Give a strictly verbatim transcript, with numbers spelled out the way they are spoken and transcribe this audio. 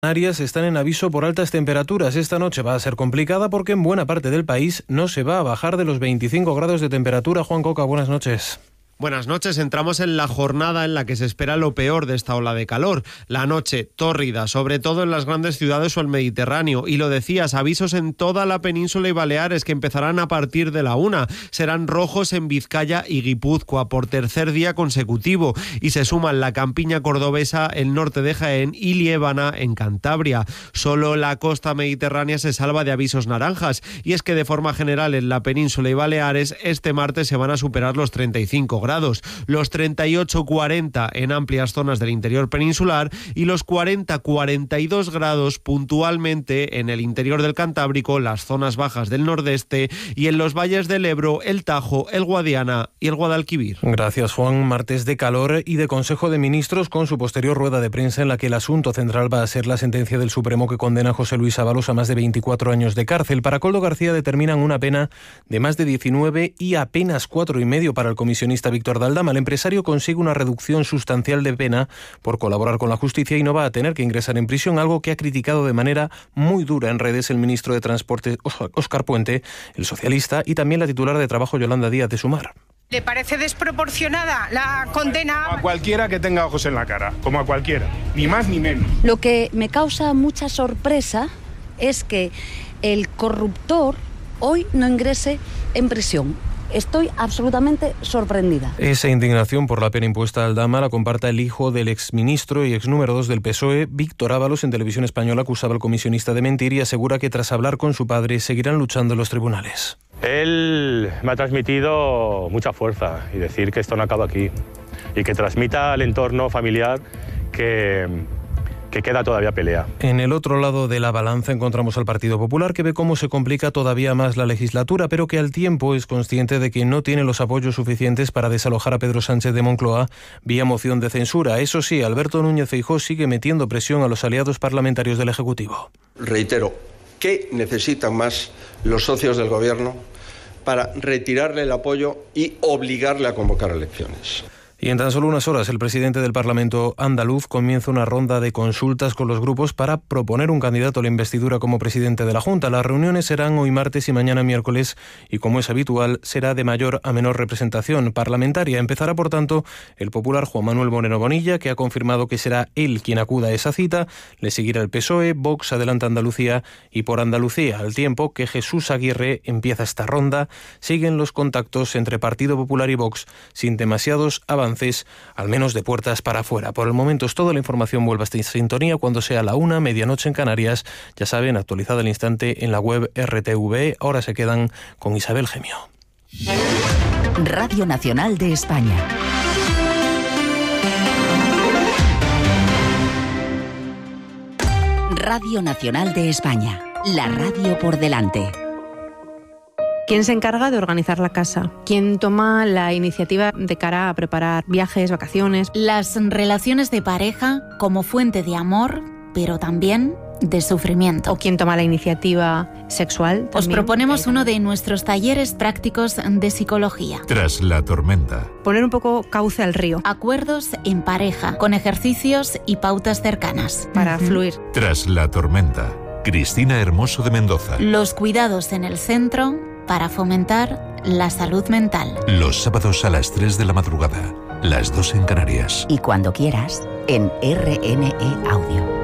Canarias están en aviso por altas temperaturas. Esta noche va a ser complicada porque en buena parte del país no se va a bajar de los veinticinco grados de temperatura. Juan Coca, buenas noches. Buenas noches, entramos en la jornada en la que se espera lo peor de esta ola de calor. La noche tórrida, sobre todo en las grandes ciudades o el Mediterráneo. Y lo decías, avisos en toda la península y Baleares que empezarán a partir de la una. Serán rojos en Vizcaya y Guipúzcoa por tercer día consecutivo. Y se suman la campiña cordobesa, el norte de Jaén y Liébana en Cantabria. Solo la costa mediterránea se salva de avisos naranjas. Y es que de forma general en la península y Baleares este martes se van a superar los treinta y cinco grados. Los treinta y ocho cuarenta en amplias zonas del interior peninsular y los cuarenta cuarenta y dos grados puntualmente en el interior del Cantábrico, las zonas bajas del nordeste y en los valles del Ebro, el Tajo, el Guadiana y el Guadalquivir. Gracias, Juan. Martes de calor y de Consejo de Ministros con su posterior rueda de prensa en la que el asunto central va a ser la sentencia del Supremo que condena a José Luis Ábalos a más de veinticuatro años de cárcel. Para Koldo García determinan una pena de más de diecinueve y apenas cuatro y medio para el comisionista Víctor Daldama. El empresario consigue una reducción sustancial de pena por colaborar con la justicia y no va a tener que ingresar en prisión, algo que ha criticado de manera muy dura en redes el ministro de Transporte Óscar Puente, el socialista, y también la titular de Trabajo Yolanda Díaz de Sumar. ¿Le parece desproporcionada la condena? A cualquiera que tenga ojos en la cara, como a cualquiera, ni más ni menos. Lo que me causa mucha sorpresa es que el corruptor hoy no ingrese en prisión. Estoy absolutamente sorprendida. Esa indignación por la pena impuesta al Dama la comparta el hijo del exministro y ex número dos del P S O E, Víctor Ábalos. En Televisión Española acusaba al comisionista de mentir y asegura que tras hablar con su padre seguirán luchando en los tribunales. Él me ha transmitido mucha fuerza y decir que esto no acaba aquí y que transmita al entorno familiar que... que queda todavía pelea. En el otro lado de la balanza encontramos al Partido Popular, que ve cómo se complica todavía más la legislatura, pero que al tiempo es consciente de que no tiene los apoyos suficientes para desalojar a Pedro Sánchez de Moncloa vía moción de censura. Eso sí, Alberto Núñez Feijóo sigue metiendo presión a los aliados parlamentarios del Ejecutivo. Reitero, ¿qué necesitan más los socios del Gobierno para retirarle el apoyo y obligarle a convocar elecciones? Y en tan solo unas horas el presidente del Parlamento andaluz comienza una ronda de consultas con los grupos para proponer un candidato a la investidura como presidente de la Junta. Las reuniones serán hoy martes y mañana miércoles y, como es habitual, será de mayor a menor representación parlamentaria. Empezará, por tanto, el popular Juan Manuel Moreno Bonilla, que ha confirmado que será él quien acuda a esa cita. Le seguirá el P S O E, Vox, Adelante Andalucía y Por Andalucía. Al tiempo que Jesús Aguirre empieza esta ronda, siguen los contactos entre Partido Popular y Vox sin demasiados avances, al menos de puertas para afuera. Por el momento es toda la información. Vuelva a esta sintonía cuando sea la una, medianoche en Canarias. Ya saben, actualizada al instante en la web R T V E. Ahora se quedan con Isabel Gemio. Radio Nacional de España. Radio Nacional de España. La radio por delante. ¿Quién se encarga de organizar la casa? ¿Quién toma la iniciativa de cara a preparar viajes, vacaciones? Las relaciones de pareja como fuente de amor, pero también de sufrimiento. ¿O quién toma la iniciativa sexual? Os proponemos uno de nuestros talleres prácticos de psicología. Tras la tormenta. Poner un poco cauce al río. Acuerdos en pareja, con ejercicios y pautas cercanas. Para uh-huh. fluir. Tras la tormenta. Cristina Hermoso de Mendoza. Los cuidados en el centro para fomentar la salud mental. Los sábados a las tres de la madrugada, las dos en Canarias. Y cuando quieras, en R N E Audio.